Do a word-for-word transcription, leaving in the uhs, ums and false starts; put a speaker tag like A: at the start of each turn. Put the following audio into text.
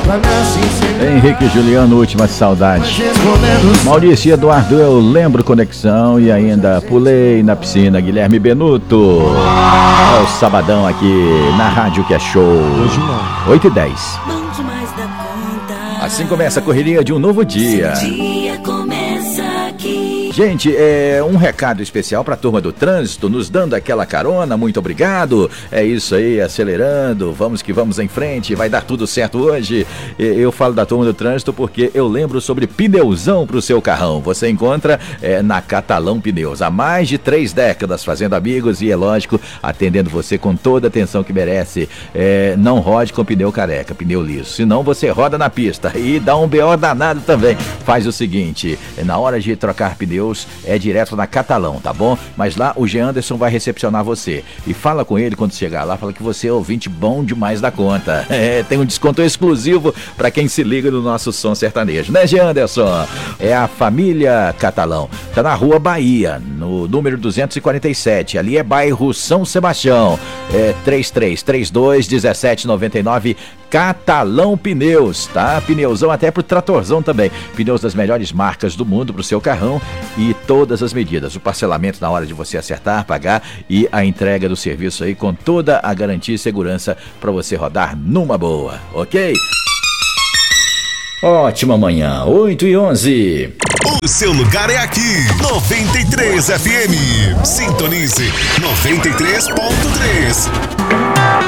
A: Henrique e Juliano, última saudade. Maurício e Eduardo, eu lembro Conexão e ainda pulei na piscina. Guilherme Benuto. É o sabadão aqui na Rádio que é show.
B: Hoje não.
A: oito e dez. Assim começa a correria de um novo dia. Gente, é um recado especial para a turma do trânsito, nos dando aquela carona, muito obrigado. É isso aí, acelerando, vamos que vamos em frente, vai dar tudo certo hoje. Eu falo da turma do trânsito porque eu lembro sobre pneuzão para o seu carrão. Você encontra é, na Catalão Pneus, há mais de três décadas fazendo amigos e, é lógico, atendendo você com toda a atenção que merece. É, não rode com pneu careca, pneu liso, senão você roda na pista e dá um B O danado também. Faz o seguinte, na hora de trocar pneus, é direto na Catalão, tá bom? Mas lá o G. Anderson vai recepcionar você. E fala com ele quando chegar lá, fala que você é ouvinte bom demais da conta. É, tem um desconto exclusivo para quem se liga no nosso som sertanejo, né, G. Anderson? É a família Catalão. Tá na Rua Bahia, no número duzentos e quarenta e sete. Ali é bairro São Sebastião. É três três três dois, um sete nove nove. Catalão Pneus, tá? Pneuzão até pro tratorzão também. Pneus das melhores marcas do mundo pro seu carrão e todas as medidas. O parcelamento na hora de você acertar, pagar e a entrega do serviço aí com toda a garantia e segurança para você rodar numa boa, ok? Ótima manhã, oito e onze.
C: O seu lugar é aqui, noventa e três F M. Sintonize noventa e três ponto três.